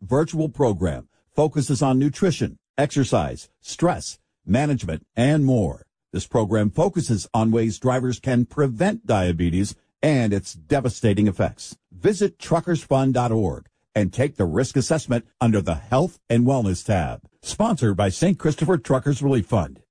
virtual program focuses on nutrition, exercise, stress, management, and more. This program focuses on ways drivers can prevent diabetes and its devastating effects. Visit truckersfund.org and take the risk assessment under the Health and Wellness tab. Sponsored by St. Christopher Truckers Relief Fund.